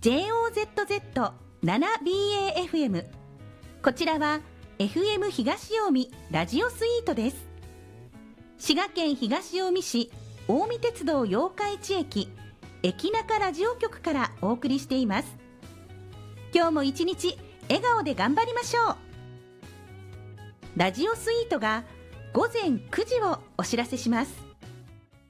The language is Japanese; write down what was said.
JOZZ7BAFM。 こちらは FM 東近江ラジオスイートです。滋賀県東近江市近江鉄道八日市駅駅中ラジオ局からお送りしています。今日も一日笑顔で頑張りましょう。ラジオスイートが午前9時をお知らせします。